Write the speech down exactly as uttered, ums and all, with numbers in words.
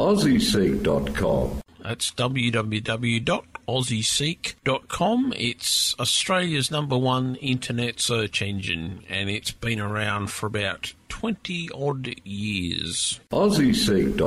aussie seek dot com. That's w w w dot aussie seek dot com. It's Australia's number one internet search engine, and it's been around for about twenty odd years. aussie seek dot com